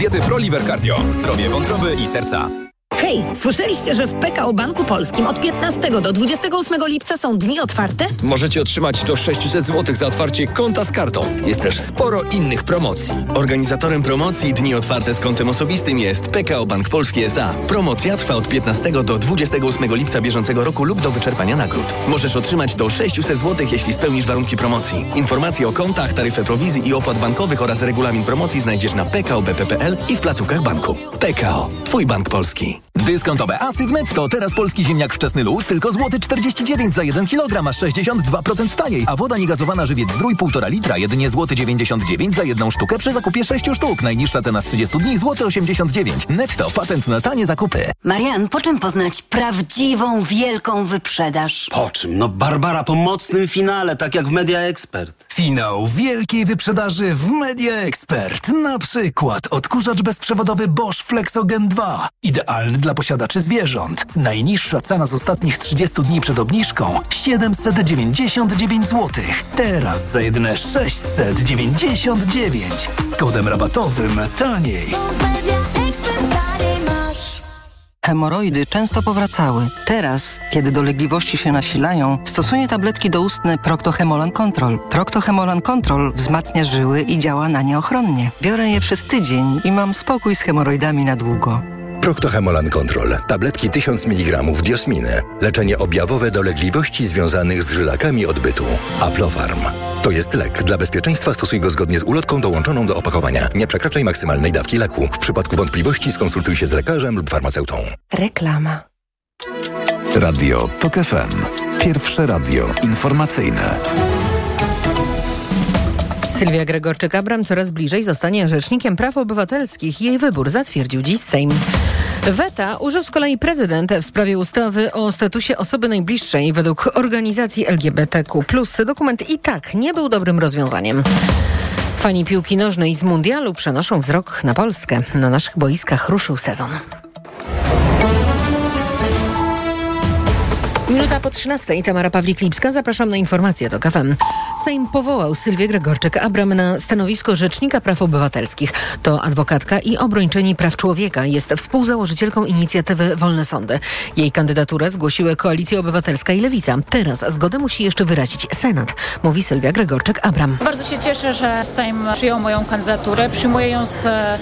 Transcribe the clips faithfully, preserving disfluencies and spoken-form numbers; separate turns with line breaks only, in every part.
Diety ProLiver Cardio. Zdrowie wątroby i serca.
Hej, słyszeliście, że w P K O Banku Polskim od piętnastego do dwudziestego ósmego lipca są dni otwarte?
Możecie otrzymać do sześćset złotych za otwarcie konta z kartą. Jest też sporo innych promocji.
Organizatorem promocji Dni Otwarte z kontem osobistym jest P K O Bank Polski S A. Promocja trwa od piętnastego do dwudziestego ósmego lipca bieżącego roku lub do wyczerpania nagród. Możesz otrzymać do sześćset złotych, jeśli spełnisz warunki promocji. Informacje o kontach, taryfę prowizji i opłat bankowych oraz regulamin promocji znajdziesz na p k o b p kropka p l i w placówkach banku. P K O. Twój bank polski.
Dyskontowe asy w Netto. Teraz polski ziemniak wczesny luz tylko złoty czterdzieści dziewięć za jeden kilogram, aż sześćdziesiąt dwa procent taniej. A woda niegazowana żywiec Zdrój półtora litra jedynie złoty dziewięćdziesiąt dziewięć za jedną sztukę przy zakupie sześciu sztuk. Najniższa cena z trzydziestu dni złoty osiemdziesiąt dziewięć. Netto. Patent na tanie zakupy.
Marian, po czym poznać prawdziwą, wielką wyprzedaż?
Po czym? No Barbara, po mocnym finale, tak jak w Media Expert.
Finał wielkiej wyprzedaży w Media Expert. Na przykład odkurzacz bezprzewodowy Bosch Flexogen dwa. Idealny dla posiadaczy zwierząt. Najniższa cena z ostatnich trzydziestu dni przed obniżką siedemset dziewięćdziesiąt dziewięć złotych. Teraz za jedyne sześćset dziewięćdziesiąt dziewięć. Z kodem rabatowym taniej.
Hemoroidy często powracały. Teraz, kiedy dolegliwości się nasilają, stosuję tabletki doustne Procto-Hemolan Control. Procto-Hemolan Control wzmacnia żyły i działa na nie ochronnie. Biorę je przez tydzień i mam spokój z hemoroidami na długo.
Procto-Hemolan Control. Tabletki tysiąc miligramów diosminy. Leczenie objawowe dolegliwości związanych z żylakami odbytu. Aflofarm. To jest lek. Dla bezpieczeństwa stosuj go zgodnie z ulotką dołączoną do opakowania. Nie przekraczaj maksymalnej dawki leku. W przypadku wątpliwości skonsultuj się z lekarzem lub farmaceutą.
Reklama.
Radio TOK F M. Pierwsze radio informacyjne.
Sylwia Gregorczyk-Abram coraz bliżej zostanie rzecznikiem praw obywatelskich. Jej wybór zatwierdził dziś Sejm. Weta użył z kolei prezydent w sprawie ustawy o statusie osoby najbliższej. Według organizacji L G B T Q plus, dokument i tak nie był dobrym rozwiązaniem. Fani piłki nożnej z mundialu przenoszą wzrok na Polskę. Na naszych boiskach ruszył sezon. Minuta po trzynastej. Tamara Pawlik-Lipska. Zapraszam na informacje TOK F M. Sejm powołał Sylwię Gregorczyk-Abram na stanowisko Rzecznika Praw Obywatelskich. To adwokatka i obrończyni praw człowieka. Jest współzałożycielką inicjatywy Wolne Sądy. Jej kandydaturę zgłosiły Koalicja Obywatelska i Lewica. Teraz zgodę musi jeszcze wyrazić Senat, mówi Sylwia Gregorczyk-Abram.
Bardzo się cieszę, że Sejm przyjął moją kandydaturę. Przyjmuję ją z e,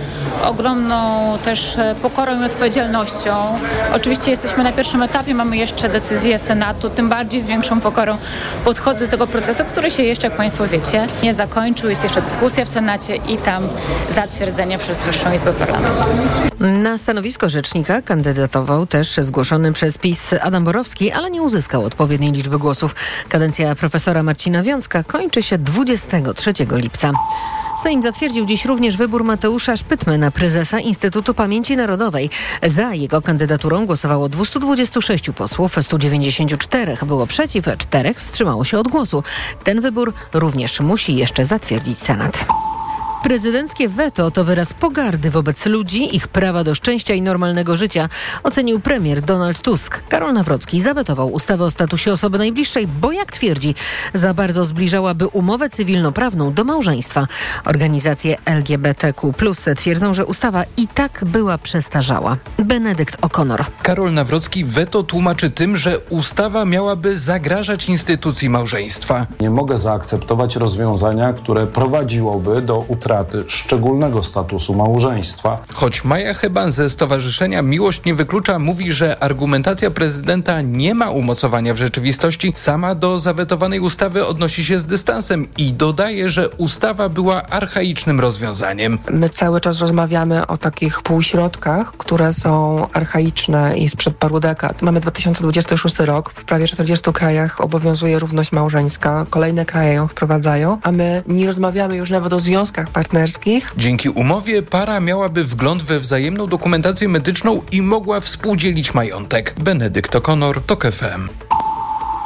ogromną też e, pokorą i odpowiedzialnością. Oczywiście jesteśmy na pierwszym etapie, mamy jeszcze decyzję Senatu, tym bardziej z większą pokorą podchodzę do tego procesu, który się jeszcze, jak Państwo wiecie, nie zakończył. Jest jeszcze dyskusja w Senacie i tam zatwierdzenie przez Wyższą Izbę Parlamentu.
Na stanowisko rzecznika kandydatował też zgłoszony przez PiS Adam Borowski, ale nie uzyskał odpowiedniej liczby głosów. Kadencja profesora Marcina Wiącka kończy się dwudziestego trzeciego lipca. Sejm zatwierdził dziś również wybór Mateusza Szpytmy na prezesa Instytutu Pamięci Narodowej. Za jego kandydaturą głosowało dwieście dwadzieścia sześć posłów, sto dziewięćdziesiąt cztery było przeciw, czterech wstrzymało się od głosu. Ten wybór również musi jeszcze zatwierdzić Senat. Prezydenckie weto to wyraz pogardy wobec ludzi, ich prawa do szczęścia i normalnego życia, ocenił premier Donald Tusk. Karol Nawrocki zawetował ustawę o statusie osoby najbliższej, bo jak twierdzi, za bardzo zbliżałaby umowę cywilnoprawną do małżeństwa. Organizacje L G B T Q plus twierdzą, że ustawa i tak była przestarzała. Benedykt O'Connor.
Karol Nawrocki weto tłumaczy tym, że ustawa miałaby zagrażać instytucji małżeństwa.
Nie mogę zaakceptować rozwiązania, które prowadziłoby do utraty szczególnego statusu małżeństwa.
Choć Maja Heban ze Stowarzyszenia Miłość nie wyklucza mówi, że argumentacja prezydenta nie ma umocowania w rzeczywistości, sama do zawetowanej ustawy odnosi się z dystansem i dodaje, że ustawa była archaicznym rozwiązaniem.
My cały czas rozmawiamy o takich półśrodkach, które są archaiczne i sprzed paru dekad. Mamy dwa tysiące dwudziesty szósty rok, w prawie czterdziestu krajach obowiązuje równość małżeńska, kolejne kraje ją wprowadzają, a my nie rozmawiamy już nawet o związkach partnerskich.
Dzięki umowie para miałaby wgląd we wzajemną dokumentację medyczną i mogła współdzielić majątek. Benedykt O'Connor, TOK F M.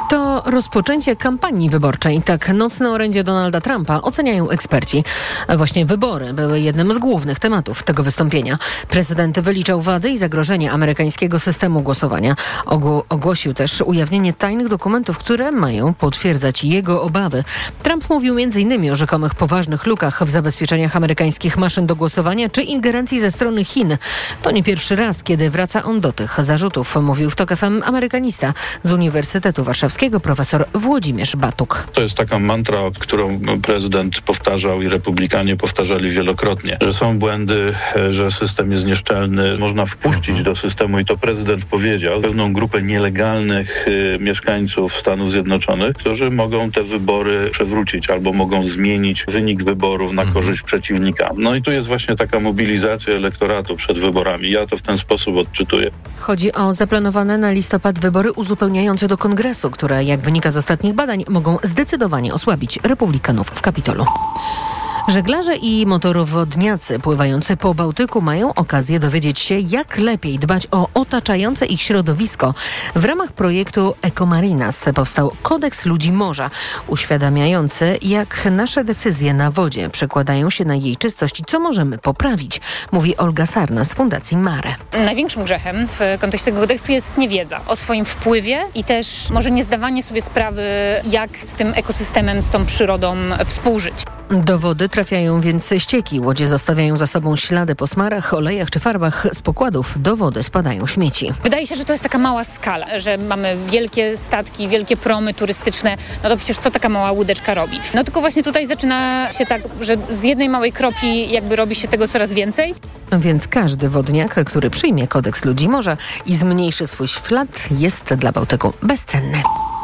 To rozpoczęcie kampanii wyborczej. Tak nocne orędzie Donalda Trumpa oceniają eksperci. Właśnie wybory były jednym z głównych tematów tego wystąpienia. Prezydent wyliczał wady i zagrożenia amerykańskiego systemu głosowania. Ogł- ogłosił też ujawnienie tajnych dokumentów, które mają potwierdzać jego obawy. Trump mówił między innymi o rzekomych poważnych lukach w zabezpieczeniach amerykańskich maszyn do głosowania czy ingerencji ze strony Chin. To nie pierwszy raz, kiedy wraca on do tych zarzutów, mówił w Tok F M amerykanista z Uniwersytetu Warszawskiego profesor Włodzimierz Batuk.
To jest taka mantra, którą prezydent powtarzał i republikanie powtarzali wielokrotnie, że są błędy, że system jest nieszczelny. Można wpuścić do systemu, i to prezydent powiedział, pewną grupę nielegalnych y, mieszkańców Stanów Zjednoczonych, którzy mogą te wybory przewrócić albo mogą zmienić wynik wyborów na korzyść przeciwnika. No i tu jest właśnie taka mobilizacja elektoratu przed wyborami. Ja to w ten sposób odczytuję.
Chodzi o zaplanowane na listopad wybory uzupełniające do kongresu, które, jak wynika z ostatnich badań, mogą zdecydowanie osłabić republikanów w Kapitolu. Żeglarze i motorowodniacy pływający po Bałtyku mają okazję dowiedzieć się, jak lepiej dbać o otaczające ich środowisko. W ramach projektu Ecomarinas powstał Kodeks Ludzi Morza, uświadamiający, jak nasze decyzje na wodzie przekładają się na jej czystość i co możemy poprawić, mówi Olga Sarna z Fundacji Mare.
Największym grzechem w kontekście tego kodeksu jest niewiedza o swoim wpływie i też może nie zdawanie sobie sprawy, jak z tym ekosystemem, z tą przyrodą współżyć.
Do wody trafiają więc ścieki. Łodzie zostawiają za sobą ślady po smarach, olejach czy farbach. Z pokładów do wody spadają śmieci.
Wydaje się, że to jest taka mała skala, że mamy wielkie statki, wielkie promy turystyczne. No to przecież co taka mała łódeczka robi? No tylko właśnie tutaj zaczyna się tak, że z jednej małej kropli jakby robi się tego coraz więcej.
Więc każdy wodniak, który przyjmie Kodeks Ludzi Morza i zmniejszy swój ślad, jest dla Bałtyku bezcenny.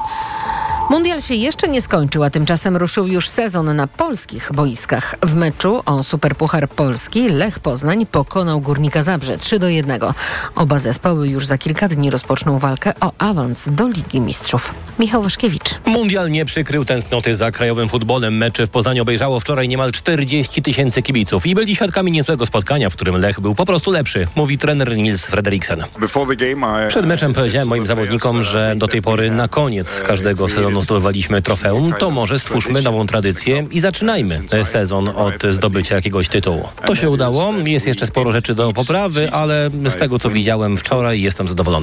Mundial się jeszcze nie skończył, a tymczasem ruszył już sezon na polskich boiskach. W meczu o Superpuchar Polski Lech Poznań pokonał Górnika Zabrze trzy do jednego. Oba zespoły już za kilka dni rozpoczną walkę o awans do Ligi Mistrzów. Michał Waszkiewicz.
Mundial nie przykrył tęsknoty za krajowym futbolem. Mecze w Poznaniu obejrzało wczoraj niemal czterdzieści tysięcy kibiców i byli świadkami niezłego spotkania, w którym Lech był po prostu lepszy, mówi trener Nils Frederiksen. Przed meczem powiedziałem moim zawodnikom, że do tej pory na koniec każdego sezonu zdobywaliśmy trofeum, to może stwórzmy nową tradycję i zaczynajmy sezon od zdobycia jakiegoś tytułu. To się udało, jest jeszcze sporo rzeczy do poprawy, ale z tego co widziałem wczoraj jestem zadowolony.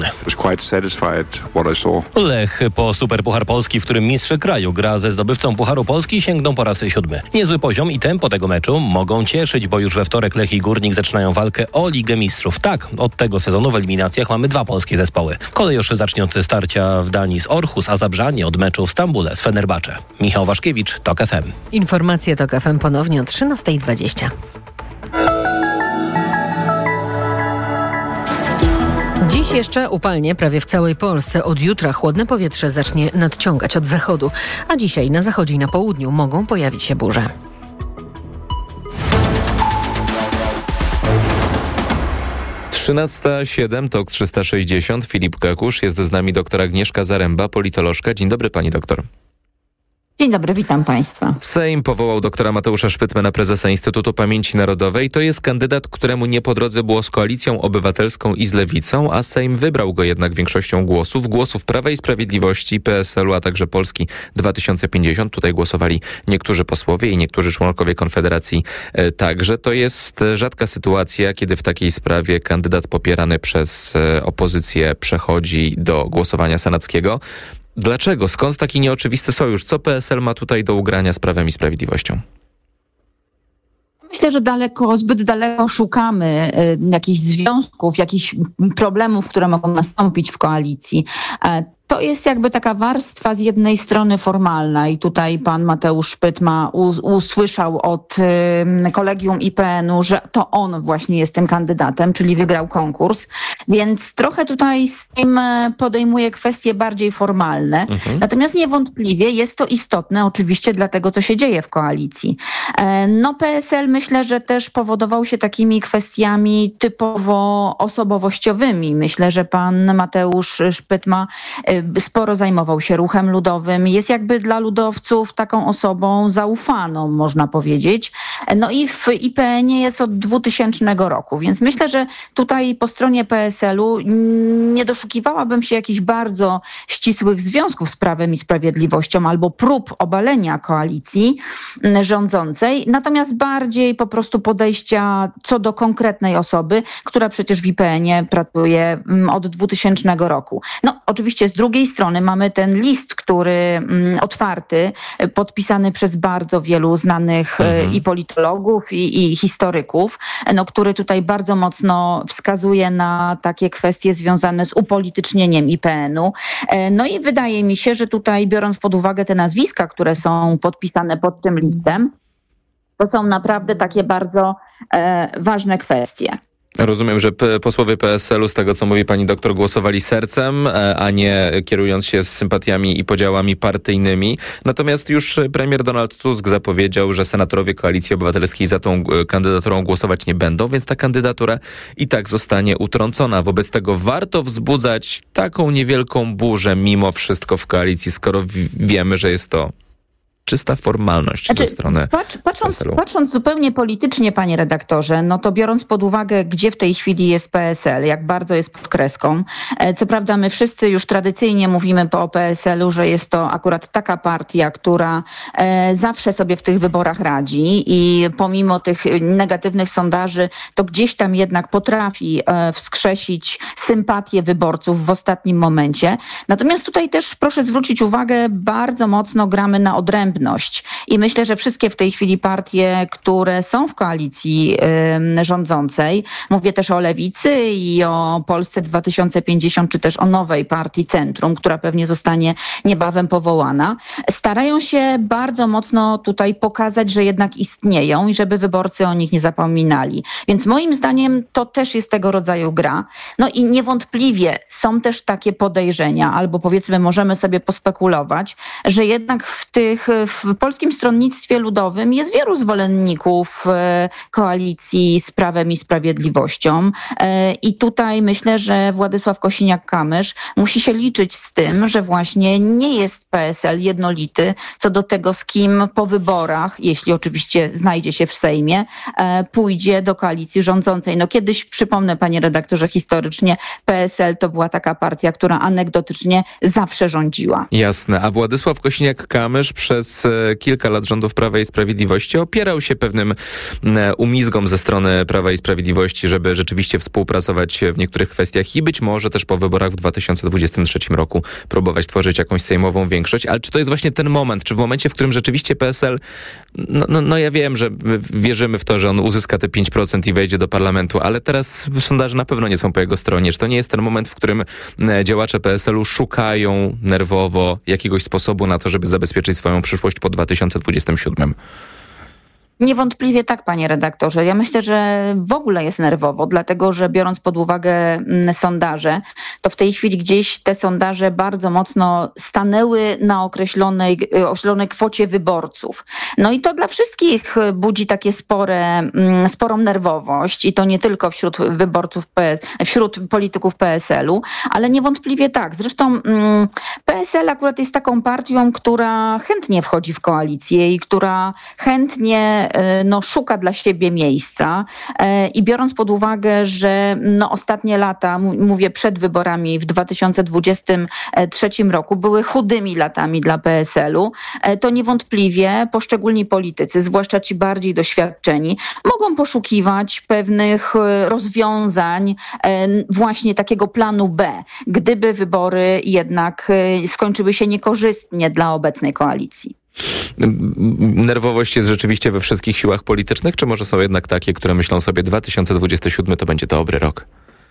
Lech po Superpuchar Polski, w którym mistrz kraju gra ze zdobywcą Pucharu Polski, sięgną po raz siódmy. Niezły poziom i tempo tego meczu mogą cieszyć, bo już we wtorek Lech i Górnik zaczynają walkę o Ligę Mistrzów. Tak, od tego sezonu w eliminacjach mamy dwa polskie zespoły. Kolejosz zacznie od starcia w Danii z Orhus, a Zabrzanie od meczu w Stambule z Fenerbahce. Michał Waszkiewicz, Tok F M.
Informacje Tok F M ponownie o trzynasta dwadzieścia. Dziś jeszcze upalnie prawie w całej Polsce. Od jutra chłodne powietrze zacznie nadciągać od zachodu, a dzisiaj na zachodzie i na południu mogą pojawić się burze.
trzynasta siedem, Tok trzysta sześćdziesiąt. Filip Kakusz, jest z nami doktor Agnieszka Zaręba, politolożka. Dzień dobry pani doktor.
Dzień dobry, witam państwa.
Sejm powołał doktora Mateusza Szpytmana, prezesa Instytutu Pamięci Narodowej. To jest kandydat, któremu nie po drodze było z Koalicją Obywatelską i z Lewicą, a Sejm wybrał go jednak większością głosów. Głosów Prawa i Sprawiedliwości, P S L u, a także Polski dwa tysiące pięćdziesiąt. Tutaj głosowali niektórzy posłowie i niektórzy członkowie Konfederacji także. To jest rzadka sytuacja, kiedy w takiej sprawie kandydat popierany przez opozycję przechodzi do głosowania senackiego. Dlaczego? Skąd taki nieoczywisty sojusz? Co P S L ma tutaj do ugrania z Prawem i Sprawiedliwością?
Myślę, że daleko, zbyt daleko szukamy y, jakichś związków, jakichś problemów, które mogą nastąpić w koalicji. E, To jest jakby taka warstwa z jednej strony formalna i tutaj pan Mateusz Szpytma usłyszał od y, kolegium I P N u, że to on właśnie jest tym kandydatem, czyli wygrał konkurs, więc trochę tutaj z tym podejmuje kwestie bardziej formalne. Mhm. Natomiast niewątpliwie jest to istotne oczywiście dla tego, co się dzieje w koalicji. E, no P S L myślę, że też powodował się takimi kwestiami typowo osobowościowymi. Myślę, że pan Mateusz Szpytma sporo zajmował się ruchem ludowym, jest jakby dla ludowców taką osobą zaufaną, można powiedzieć. No i w I P N ie jest od dwutysięcznego roku, więc myślę, że tutaj po stronie P S el u nie doszukiwałabym się jakichś bardzo ścisłych związków z Prawem i Sprawiedliwością albo prób obalenia koalicji rządzącej, natomiast bardziej po prostu podejścia co do konkretnej osoby, która przecież w I P en ie pracuje od dwutysięcznego roku. No oczywiście z drugiej strony mamy ten list, który otwarty, podpisany przez bardzo wielu znanych mhm. i politologów, i, i historyków, no, który tutaj bardzo mocno wskazuje na takie kwestie związane z upolitycznieniem I P en u. No i wydaje mi się, że tutaj biorąc pod uwagę te nazwiska, które są podpisane pod tym listem, to są naprawdę takie bardzo e, ważne kwestie.
Rozumiem, że p- posłowie P S el u, z tego co mówi pani doktor, głosowali sercem, a nie kierując się z sympatiami i podziałami partyjnymi. Natomiast już premier Donald Tusk zapowiedział, że senatorowie Koalicji Obywatelskiej za tą kandydaturą głosować nie będą, więc ta kandydatura i tak zostanie utrącona. Wobec tego warto wzbudzać taką niewielką burzę mimo wszystko w koalicji, skoro w- wiemy, że jest to czysta formalność znaczy, ze strony
patrz, patrząc, patrząc zupełnie politycznie, panie redaktorze, no to biorąc pod uwagę, gdzie w tej chwili jest P S el, jak bardzo jest pod kreską. Co prawda my wszyscy już tradycyjnie mówimy po P S el u, że jest to akurat taka partia, która e, zawsze sobie w tych wyborach radzi i pomimo tych negatywnych sondaży, to gdzieś tam jednak potrafi e, wskrzesić sympatię wyborców w ostatnim momencie. Natomiast tutaj też proszę zwrócić uwagę, bardzo mocno gramy na odrębność. I myślę, że wszystkie w tej chwili partie, które są w koalicji y, rządzącej, mówię też o Lewicy i o Polsce dwa tysiące pięćdziesiąt, czy też o nowej partii Centrum, która pewnie zostanie niebawem powołana, starają się bardzo mocno tutaj pokazać, że jednak istnieją i żeby wyborcy o nich nie zapominali. Więc moim zdaniem to też jest tego rodzaju gra. No i niewątpliwie są też takie podejrzenia, albo powiedzmy możemy sobie pospekulować, że jednak w tych w Polskim Stronnictwie Ludowym jest wielu zwolenników koalicji z Prawem i Sprawiedliwością. I tutaj myślę, że Władysław Kosiniak-Kamysz musi się liczyć z tym, że właśnie nie jest P S el jednolity co do tego, z kim po wyborach, jeśli oczywiście znajdzie się w Sejmie, pójdzie do koalicji rządzącej. No kiedyś, przypomnę panie redaktorze, historycznie P S el to była taka partia, która anegdotycznie zawsze rządziła.
Jasne. A Władysław Kosiniak-Kamysz przez kilka lat rządów Prawa i Sprawiedliwości opierał się pewnym umizgom ze strony Prawa i Sprawiedliwości, żeby rzeczywiście współpracować w niektórych kwestiach i być może też po wyborach w dwa tysiące dwudziestym trzecim roku próbować tworzyć jakąś sejmową większość. Ale czy to jest właśnie ten moment, czy w momencie, w którym rzeczywiście P S el, no, no, no ja wiem, że wierzymy w to, że on uzyska te pięć procent i wejdzie do parlamentu, ale teraz sondaże na pewno nie są po jego stronie. Czy to nie jest ten moment, w którym działacze P S el u szukają nerwowo jakiegoś sposobu na to, żeby zabezpieczyć swoją przyszłość po dwa tysiące dwudziestym siódmym?
Niewątpliwie tak, panie redaktorze. Ja myślę, że w ogóle jest nerwowo, dlatego że biorąc pod uwagę sondaże, to w tej chwili gdzieś te sondaże bardzo mocno stanęły na określonej, określonej kwocie wyborców. No i to dla wszystkich budzi takie spore, sporą nerwowość i to nie tylko wśród wyborców, wśród polityków P S el u, ale niewątpliwie tak. Zresztą P S el akurat jest taką partią, która chętnie wchodzi w koalicję i która chętnie no, szuka dla siebie miejsca i biorąc pod uwagę, że no, ostatnie lata, mówię przed wyborami w dwa tysiące dwudziestym trzecim roku, były chudymi latami dla P S el u, to niewątpliwie poszczególni politycy, zwłaszcza ci bardziej doświadczeni, mogą poszukiwać pewnych rozwiązań, właśnie takiego planu B, gdyby wybory jednak skończyły się niekorzystnie dla obecnej koalicji.
Nerwowość jest rzeczywiście we wszystkich siłach politycznych, czy może są jednak takie, które myślą sobie dwa tysiące dwudziesty siódmy to będzie dobry rok?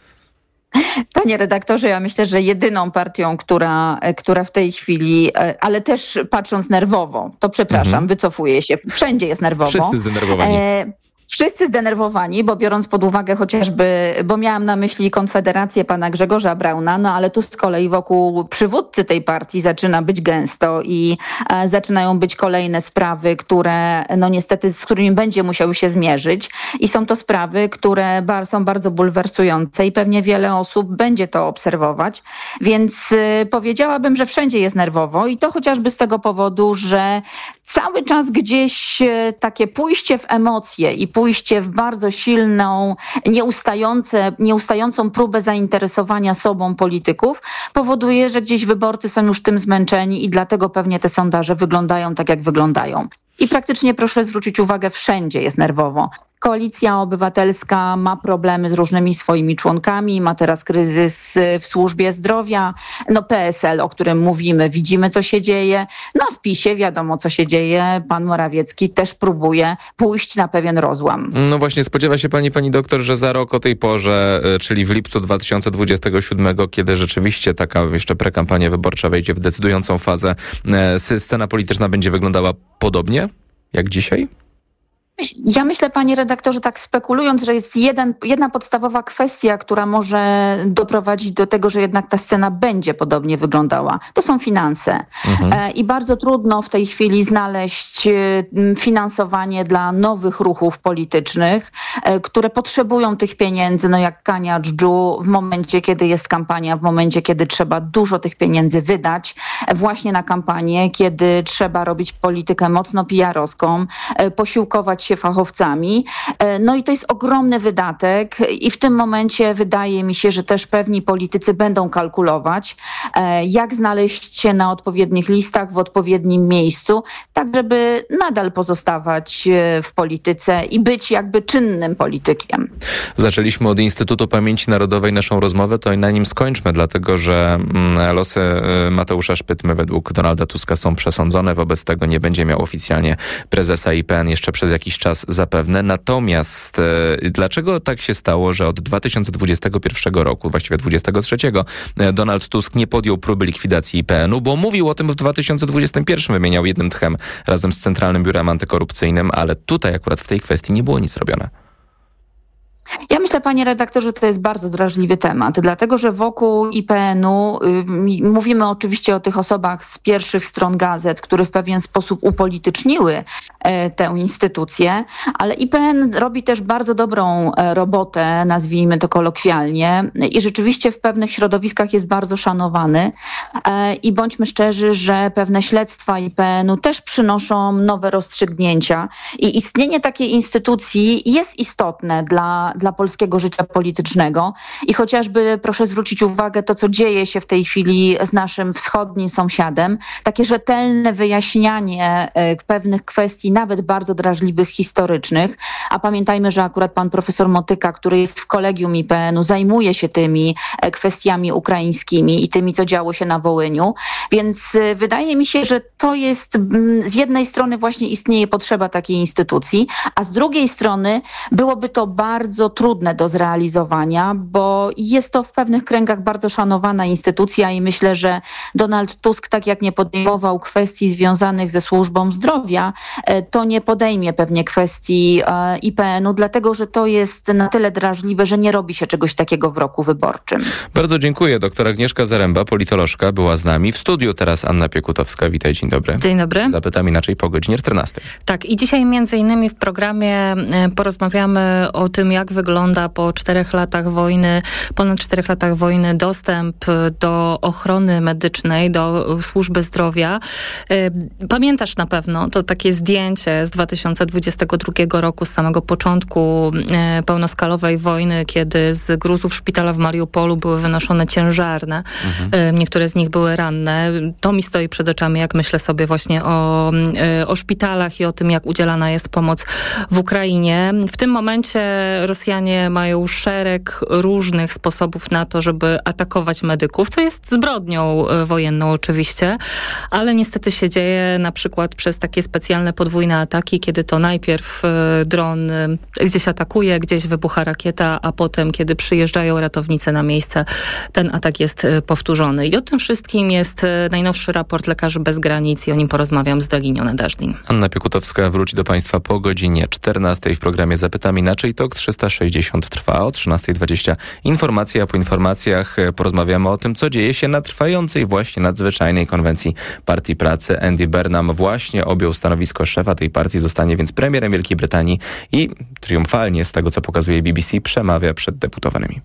Panie redaktorze, ja myślę, że jedyną partią, która, która w tej chwili, ale też patrząc nerwowo, to przepraszam, mhm. wycofuję się, wszędzie jest nerwowo.
Wszyscy zdenerwowani. E,
Wszyscy zdenerwowani, bo biorąc pod uwagę chociażby, bo miałam na myśli Konfederację pana Grzegorza Brauna, no ale tu z kolei wokół przywódcy tej partii zaczyna być gęsto i e, zaczynają być kolejne sprawy, które no niestety z którymi będzie musiał się zmierzyć i są to sprawy, które bar, są bardzo bulwersujące i pewnie wiele osób będzie to obserwować, więc y, powiedziałabym, że wszędzie jest nerwowo i to chociażby z tego powodu, że cały czas gdzieś y, takie pójście w emocje i pójście w bardzo silną, nieustające, nieustającą próbę zainteresowania sobą polityków powoduje, że gdzieś wyborcy są już tym zmęczeni i dlatego pewnie te sondaże wyglądają tak, jak wyglądają. I praktycznie proszę zwrócić uwagę, wszędzie jest nerwowo. Koalicja Obywatelska ma problemy z różnymi swoimi członkami, ma teraz kryzys w służbie zdrowia. No P S L, o którym mówimy, widzimy, co się dzieje. No w PiSie wiadomo, co się dzieje. Pan Morawiecki też próbuje pójść na pewien rozłam.
No właśnie, spodziewa się pani, pani doktor, że za rok o tej porze, czyli w lipcu dwa tysiące dwudziestego siódmego, kiedy rzeczywiście taka jeszcze prekampania wyborcza wejdzie w decydującą fazę, scena polityczna będzie wyglądała podobnie jak dzisiaj?
Ja myślę, panie redaktorze, tak spekulując, że jest jeden, jedna podstawowa kwestia, która może doprowadzić do tego, że jednak ta scena będzie podobnie wyglądała. To są finanse. Mhm. E, I bardzo trudno w tej chwili znaleźć finansowanie dla nowych ruchów politycznych, e, które potrzebują tych pieniędzy, no jak kania dżdżu, w momencie, kiedy jest kampania, w momencie, kiedy trzeba dużo tych pieniędzy wydać właśnie na kampanię, kiedy trzeba robić politykę mocno P R-owską, e, posiłkować się fachowcami. No i to jest ogromny wydatek i w tym momencie wydaje mi się, że też pewni politycy będą kalkulować, jak znaleźć się na odpowiednich listach, w odpowiednim miejscu, tak żeby nadal pozostawać w polityce i być jakby czynnym politykiem.
Zaczęliśmy od Instytutu Pamięci Narodowej naszą rozmowę, to i na nim skończmy, dlatego że losy Mateusza Szpytmy według Donalda Tuska są przesądzone, wobec tego nie będzie miał oficjalnie prezesa I P N jeszcze przez jakiś czas zapewne. Natomiast e, dlaczego tak się stało, że od dwa tysiące dwudziestego pierwszego roku, właściwie dwudziestego trzeciego, e, Donald Tusk nie podjął próby likwidacji I P N u, bo mówił o tym w dwa tysiące dwudziestym pierwszym, wymieniał jednym tchem razem z Centralnym Biurem Antykorupcyjnym, ale tutaj akurat w tej kwestii nie było nic robione.
Ja myślę, panie redaktorze, że to jest bardzo drażliwy temat, dlatego że wokół I P N u y, mówimy oczywiście o tych osobach z pierwszych stron gazet, które w pewien sposób upolityczniły y, tę instytucję, ale I P N robi też bardzo dobrą y, robotę, nazwijmy to kolokwialnie, i rzeczywiście w pewnych środowiskach jest bardzo szanowany y, i bądźmy szczerzy, że pewne śledztwa I P N u też przynoszą nowe rozstrzygnięcia i istnienie takiej instytucji jest istotne dla dla polskiego życia politycznego i chociażby proszę zwrócić uwagę to, co dzieje się w tej chwili z naszym wschodnim sąsiadem, takie rzetelne wyjaśnianie pewnych kwestii, nawet bardzo drażliwych, historycznych, a pamiętajmy, że akurat pan profesor Motyka, który jest w kolegium I P N u, zajmuje się tymi kwestiami ukraińskimi i tymi, co działo się na Wołyniu, więc wydaje mi się, że to jest, z jednej strony właśnie istnieje potrzeba takiej instytucji, a z drugiej strony byłoby to bardzo trudne do zrealizowania, bo jest to w pewnych kręgach bardzo szanowana instytucja i myślę, że Donald Tusk, tak jak nie podejmował kwestii związanych ze służbą zdrowia, to nie podejmie pewnie kwestii I P N u, dlatego że to jest na tyle drażliwe, że nie robi się czegoś takiego w roku wyborczym.
Bardzo dziękuję. Doktor Agnieszka Zaręba, politolożka, była z nami. W studiu teraz Anna Piekutowska. Witaj, dzień dobry.
Dzień dobry.
Zapytam inaczej po godzinie czternastej.
Tak, i dzisiaj między innymi w programie porozmawiamy o tym, jak wygląda po czterech latach wojny, ponad czterech latach wojny dostęp do ochrony medycznej, do służby zdrowia. Pamiętasz na pewno to takie zdjęcie z dwa tysiące dwudziestego drugiego roku, z samego początku pełnoskalowej wojny, kiedy z gruzów szpitala w Mariupolu były wynoszone ciężarne. Mhm. Niektóre z nich były ranne. To mi stoi przed oczami, jak myślę sobie właśnie o, o szpitalach i o tym, jak udzielana jest pomoc w Ukrainie. W tym momencie Rosjanie Rosjanie mają szereg różnych sposobów na to, żeby atakować medyków, co jest zbrodnią wojenną oczywiście, ale niestety się dzieje na przykład przez takie specjalne podwójne ataki, kiedy to najpierw dron gdzieś atakuje, gdzieś wybucha rakieta, a potem, kiedy przyjeżdżają ratownicy na miejsce, ten atak jest powtórzony. I o tym wszystkim jest najnowszy raport Lekarzy Bez Granic i o nim porozmawiam z Daginią Nadażdin.
Anna Piekutowska wróci do Państwa po godzinie czternastej w programie Zapytam Inaczej. Tok trzysta sześćdziesiąt trwa o trzynasta dwadzieścia. Informacje, a po informacjach porozmawiamy o tym, co dzieje się na trwającej właśnie nadzwyczajnej konwencji Partii Pracy. Andy Burnham właśnie objął stanowisko szefa tej partii, zostanie więc premierem Wielkiej Brytanii i triumfalnie, z tego co pokazuje B B C, przemawia przed deputowanymi.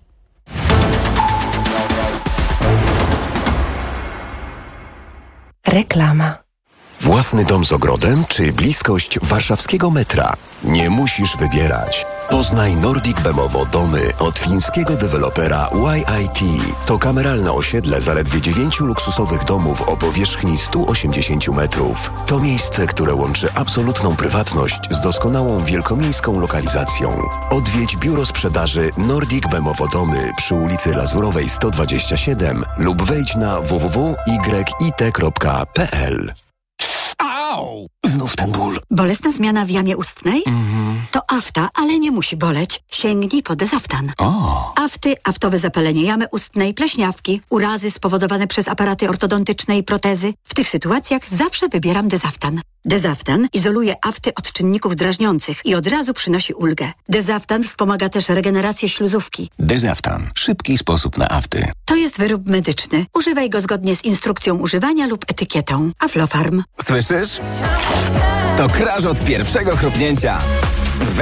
Reklama.
Własny dom z ogrodem czy bliskość warszawskiego metra? Nie musisz wybierać. Poznaj Nordic Bemowo domy od fińskiego dewelopera Y I T. To kameralne osiedle zaledwie dziewięciu luksusowych domów o powierzchni stu osiemdziesięciu metrów. To miejsce, które łączy absolutną prywatność z doskonałą wielkomiejską lokalizacją. Odwiedź biuro sprzedaży Nordic Bemowo domy przy ulicy Lazurowej sto dwadzieścia siedem lub wejdź na w w w kropka y i t kropka p l.
Au! Znów ten ból. Bolesna zmiana w jamie ustnej? Mm-hmm. To afta, ale nie musi boleć. Sięgnij po Dezaftan. O. Afty, aftowe zapalenie jamy ustnej, pleśniawki, urazy spowodowane przez aparaty ortodontyczne i protezy. W tych sytuacjach zawsze wybieram Dezaftan. Dezaftan izoluje afty od czynników drażniących i od razu przynosi ulgę. Dezaftan wspomaga też regenerację śluzówki. Dezaftan. Szybki sposób na afty. To jest wyrób medyczny. Używaj go zgodnie z instrukcją używania lub etykietą. Aflofarm.
Słyszysz? To kraż od pierwszego chrupnięcia.